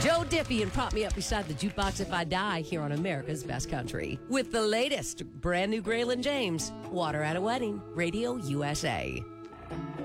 Joe Diffie and Prop Me Up Beside the Jukebox If I Die here on America's Best Country. With the latest brand new Graylin James, Water at a Wedding, Radio USA.